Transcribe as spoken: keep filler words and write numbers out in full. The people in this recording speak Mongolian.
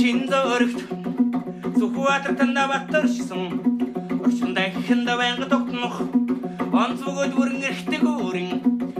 шин зөрөгт Зүхбаатар танда батаршсан Орчиндаа ихэндээ байнга тогтнох онц бөгөөд бүрэн эрхтэйг